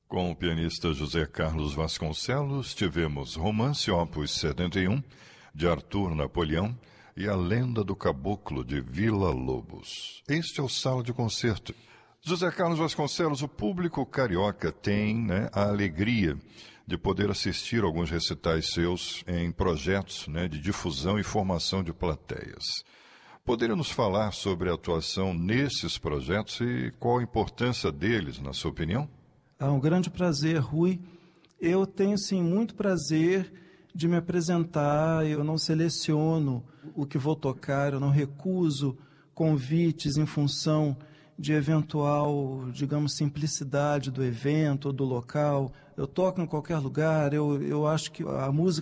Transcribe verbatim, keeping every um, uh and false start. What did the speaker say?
Com o pianista José Carlos Vasconcelos, tivemos Romance Opus setenta e um, de Arthur Napoleão, e A Lenda do Caboclo, de Villa-Lobos. Este é o Sala de Concerto. José Carlos Vasconcelos, o público carioca tem, né, a alegria de poder assistir alguns recitais seus em projetos, né, de difusão e formação de plateias. Poderia nos falar sobre a atuação nesses projetos e qual a importância deles, na sua opinião? É um grande prazer, Rui. Eu tenho, sim, muito prazer de me apresentar. Eu não seleciono o que vou tocar, eu não recuso convites em função de eventual, digamos, simplicidade do evento ou do local. Eu toco em qualquer lugar, eu, eu acho que a música